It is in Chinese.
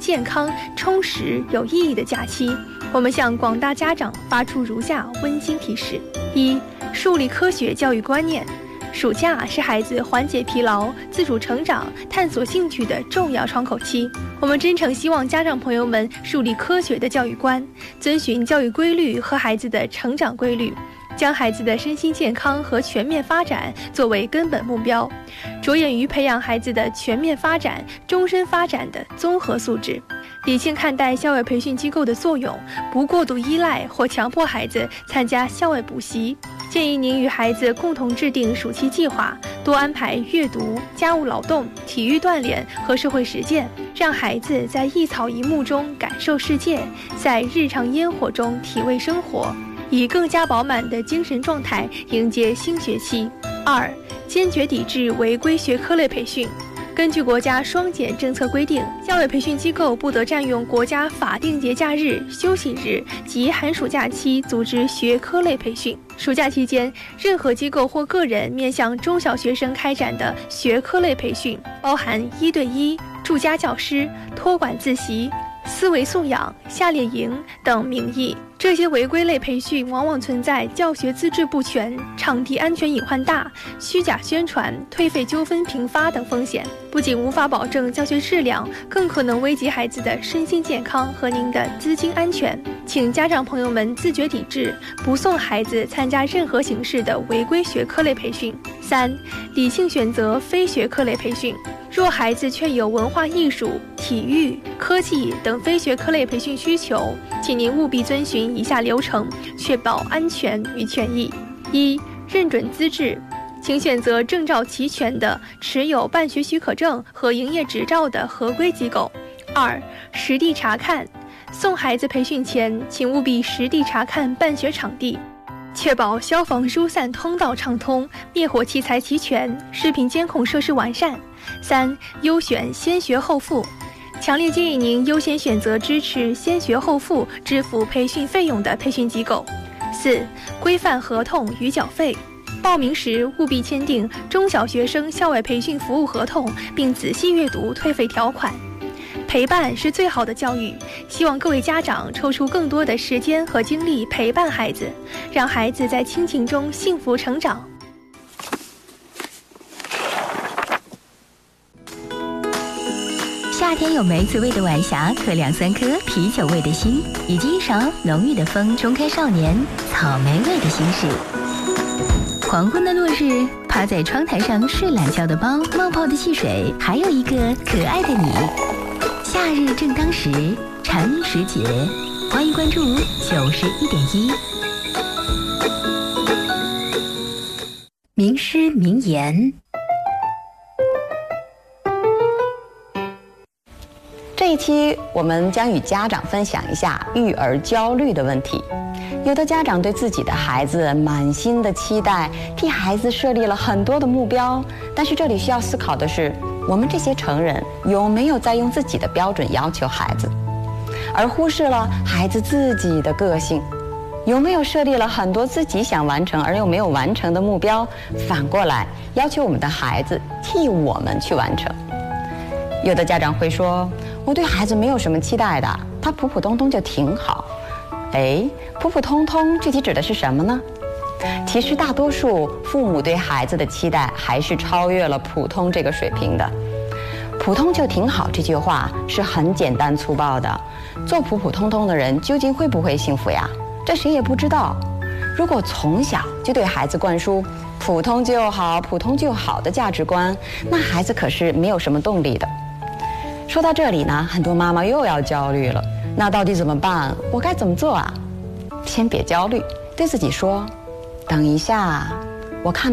健康、充实、有意义的假期，我们向广大家长发出如下温馨提示：一、树立科学教育观念。暑假是孩子缓解疲劳、自主成长、探索兴趣的重要窗口期。我们真诚希望家长朋友们树立科学的教育观，遵循教育规律和孩子的成长规律，将孩子的身心健康和全面发展作为根本目标，着眼于培养孩子的全面发展、终身发展的综合素质。理性看待校外培训机构的作用，不过度依赖或强迫孩子参加校外补习。建议您与孩子共同制定暑期计划，多安排阅读、家务劳动、体育锻炼和社会实践，让孩子在一草一木中感受世界，在日常烟火中体味生活，以更加饱满的精神状态迎接新学期。二、坚决抵制违规学科类培训。根据国家双减政策规定，校外培训机构不得占用国家法定节假日、休息日及寒暑假期组织学科类培训。暑假期间，任何机构或个人面向中小学生开展的学科类培训，包含1对1、住家教师、托管自习、思维素养、夏令营等名义。这些违规类培训往往存在教学资质不全、场地安全隐患大、虚假宣传、退费纠纷频发等风险，不仅无法保证教学质量，更可能危及孩子的身心健康和您的资金安全。请家长朋友们自觉抵制，不送孩子参加任何形式的违规学科类培训。三、理性选择非学科类培训。若孩子确有文化艺术、体育、科技等非学科类培训需求，请您务必遵循以下流程，确保安全与权益。一、认准资质，请选择证照齐全的、持有办学许可证和营业执照的合规机构。二、实地查看，送孩子培训前，请务必实地查看办学场地，确保消防疏散通道畅通，灭火器材齐全，视频监控设施完善。三、优选先学后付，强烈建议您优先选择支持先学后付支付培训费用的培训机构。四、规范合同与缴费，报名时务必签订中小学生校外培训服务合同，并仔细阅读退费条款。陪伴是最好的教育，希望各位家长抽出更多的时间和精力陪伴孩子，让孩子在亲情中幸福成长。 夏天有梅子味的晚霞和2-3颗啤酒味的心，以及一勺浓郁的风冲开少年草莓味的心事。黄昏的落日，趴在窗台上睡懒觉的猫，冒泡的汽水，还有一个可爱的你。夏日正当时，蝉语时节，欢迎关注91.1。名师名言。 这一期我们将与家长分享一下育儿焦虑的问题。有的家长对自己的孩子满心的期待，替孩子设立了很多的目标，但是这里需要思考的是，我们这些成人有没有在用自己的标准要求孩子，而忽视了孩子自己的个性？有没有设立了很多自己想完成而又没有完成的目标，反过来要求我们的孩子替我们去完成？有的家长会说，我对孩子没有什么期待的，他普普通通就挺好。普普通通具体指的是什么呢？其实大多数父母对孩子的期待还是超越了普通这个水平的。普通就挺好这句话是很简单粗暴的，做普普通通的人究竟会不会幸福呀？这谁也不知道。如果从小就对孩子灌输普通就好、普通就好的价值观，那孩子可是没有什么动力的。说到这里呢，很多妈妈又要焦虑了，那到底怎么办？我该怎么做啊？先别焦虑，对自己说，等一下，我看